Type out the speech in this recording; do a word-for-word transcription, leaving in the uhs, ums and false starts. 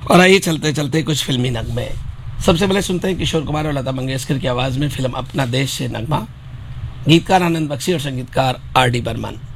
और आइए चलते चलते कुछ फिल्मी नगमे। सबसे पहले सुनते हैं किशोर कुमार और लता मंगेशकर की आवाज में फिल्म अपना देश से नगमा। गीतकार आनंद बख्शी और संगीतकार आर डी बर्मन।